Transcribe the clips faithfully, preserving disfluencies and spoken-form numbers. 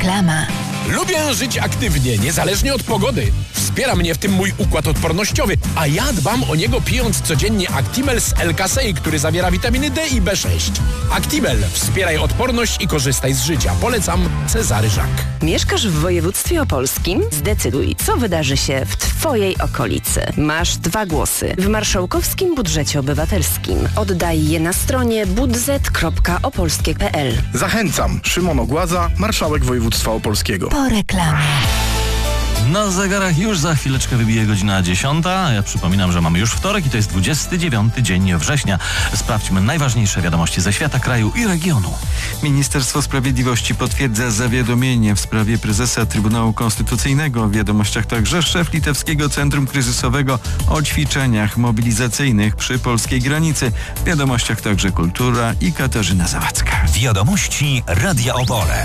Reklama. Lubię żyć aktywnie, niezależnie od pogody. Wspiera mnie w tym mój układ odpornościowy, a ja dbam o niego pijąc codziennie Actimel z L-Kasei, który zawiera witaminy D i B sześć. Actimel. Wspieraj odporność i korzystaj z życia. Polecam Cezary Żak. Mieszkasz w województwie opolskim? Zdecyduj, co wydarzy się w Twojej okolicy. Masz dwa głosy w marszałkowskim budżecie obywatelskim. Oddaj je na stronie budżet kropka opolskie kropka p l. Zachęcam. Szymon Ogładza, marszałek województwa opolskiego. Po reklamie. Na zegarach już za chwileczkę wybije godzina dziesiąta. Ja przypominam, że mamy już wtorek i to jest dwudziesty dziewiąty dzień września. Sprawdźmy najważniejsze wiadomości ze świata, kraju i regionu. Ministerstwo Sprawiedliwości potwierdza zawiadomienie w sprawie prezesa Trybunału Konstytucyjnego. W wiadomościach także szef Litewskiego Centrum Kryzysowego o ćwiczeniach mobilizacyjnych przy polskiej granicy. W wiadomościach także kultura i Katarzyna Zawadzka. Wiadomości Radia Opole.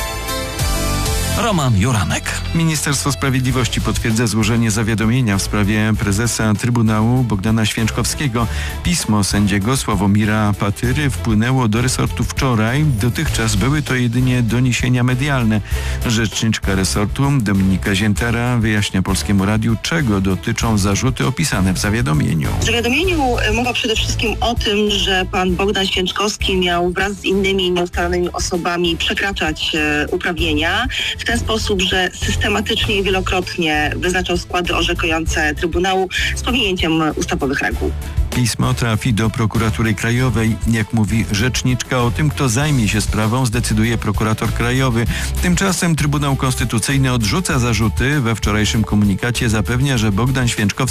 Roman Juranek. Ministerstwo Sprawiedliwości potwierdza złożenie zawiadomienia w sprawie prezesa Trybunału Bogdana Święczkowskiego. Pismo sędziego Sławomira Patyry wpłynęło do resortu wczoraj. Dotychczas były to jedynie doniesienia medialne. Rzeczniczka resortu Dominika Ziętara wyjaśnia Polskiemu Radiu, czego dotyczą zarzuty opisane w zawiadomieniu. W zawiadomieniu mowa przede wszystkim o tym, że pan Bogdan Święczkowski miał wraz z innymi nieustalonymi osobami przekraczać e, uprawnienia w ten sposób, że systematycznie i wielokrotnie wyznaczał składy orzekające Trybunału z pominięciem ustawowych reguł. Pismo trafi do prokuratury krajowej. Jak mówi rzeczniczka, o tym, kto zajmie się sprawą, zdecyduje prokurator krajowy. Tymczasem Trybunał Konstytucyjny odrzuca zarzuty. We wczorajszym komunikacie zapewnia, że Bogdan Święczkowski